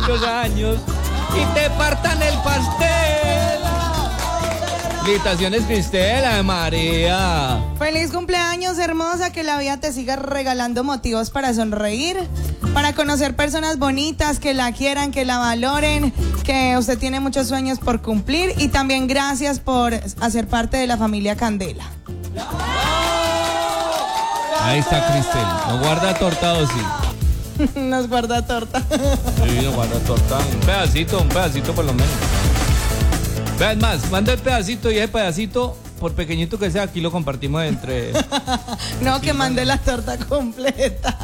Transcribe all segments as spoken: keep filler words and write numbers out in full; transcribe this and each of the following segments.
muchos años y te partan el pastel. Felicitaciones, Cristela de María. Feliz cumpleaños, hermosa, que la vida te siga regalando motivos para sonreír, para conocer personas bonitas que la quieran, que la valoren, que usted tiene muchos sueños por cumplir y también gracias por hacer parte de la familia Candela. Ahí está Cristel. ¿No guarda torta o sí? Nos guarda torta. Sí, nos guarda torta. Un pedacito, un pedacito por lo menos. Vean más, manda el pedacito y ese pedacito, por pequeñito que sea, aquí lo compartimos entre... No, que mande la torta completa.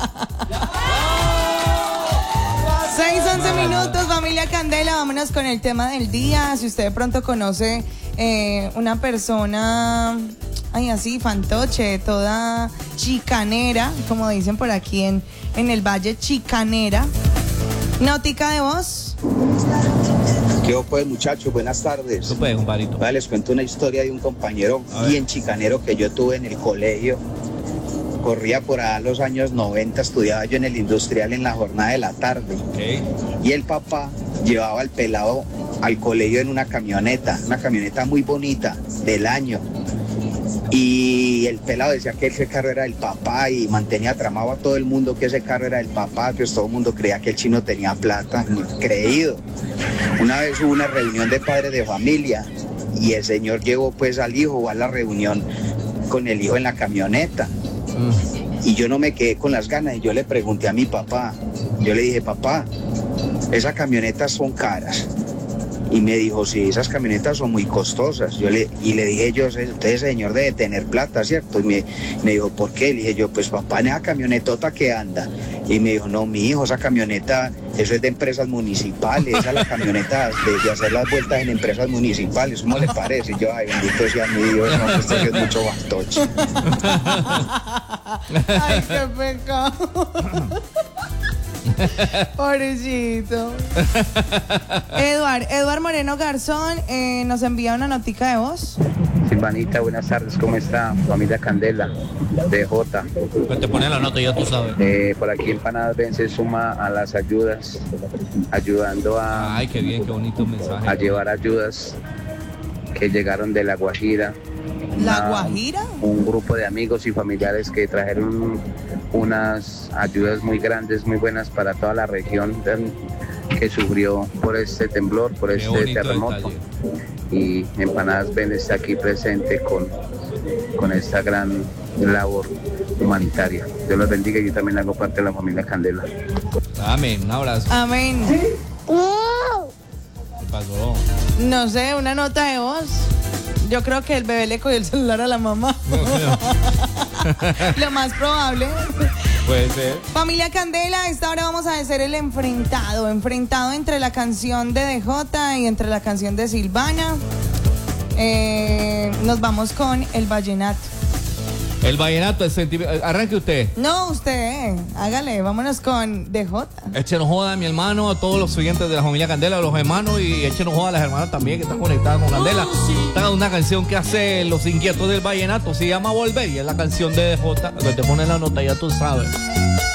seis, once minutos, familia Candela, vámonos con el tema del día. Si usted de pronto conoce eh, una persona, ay, así, fantoche, toda chicanera, como dicen por aquí en, en el Valle, chicanera. Notica de voz. ¿Qué pues, muchachos? Buenas tardes. Eso puede, compadrito. Vale, les cuento una historia de un compañero bien chicanero que yo tuve en el colegio. Corría por allá los años noventa, estudiaba yo en el industrial en la jornada de la tarde. Okay. Y el papá llevaba al pelado al colegio en una camioneta, una camioneta muy bonita del año. Y el pelado decía que ese carro era del papá y mantenía tramado a todo el mundo que ese carro era del papá, pues todo el mundo creía que el chino tenía plata, creído. Una vez hubo una reunión de padres de familia y el señor llevó pues al hijo a la reunión con el hijo en la camioneta. Mm. Y yo no me quedé con las ganas y yo le pregunté a mi papá, yo le dije, papá, esas camionetas son caras. Y me dijo, sí, esas camionetas son muy costosas. Yo le, y le dije yo, usted señor debe tener plata, ¿cierto? Y me, me dijo, ¿por qué? Le dije yo, pues papá, en esa camionetota que anda. Y me dijo, no, mi hijo, esa camioneta, eso es de empresas municipales, esa es la camioneta de, de hacer las vueltas en empresas municipales. ¿Cómo le parece? Y yo, ay, bendito sea mi Dios, no, esto es mucho bastoche. Ay, qué pecado. Pobrecito. Eduard, Eduard Moreno Garzón eh, nos envía una notica de voz. Silvanita, buenas tardes, ¿cómo está? Familia Candela, D J. Pues te pone la nota, ya tú sabes. Eh, por aquí Empanadas Ben se suma a las ayudas, ayudando a... Ay, qué bien, qué bonito mensaje. A llevar ayudas que llegaron de La Guajira. ¿La Una, Guajira? Un grupo de amigos y familiares que trajeron unas ayudas muy grandes, muy buenas para toda la región que sufrió por este temblor, por qué este terremoto. Detalle. Y Empanadas Ben está aquí presente con, con esta gran labor humanitaria. Dios los bendiga y yo también hago parte de la familia Candela. Amén, un abrazo. Amén. ¿Qué pasó? No sé, una nota de voz. Yo creo que el bebé le cogió el celular a la mamá. Lo más probable. Puede ser. Familia Candela, a esta hora vamos a hacer el enfrentado. Enfrentado entre la canción de D J y entre la canción de Silvana. Eh, nos vamos con el vallenato. El vallenato, el sentimiento. Arranque usted. No, usted, hágale, vámonos con D J. Échenos joda a mi hermano, a todos los oyentes de la familia Candela, a los hermanos, y échenos joda a las hermanas también que están conectadas con Candela. Está una canción que hace Los Inquietos del Vallenato, se llama Volver, y es la canción de D J, que te pone la nota, ya tú sabes.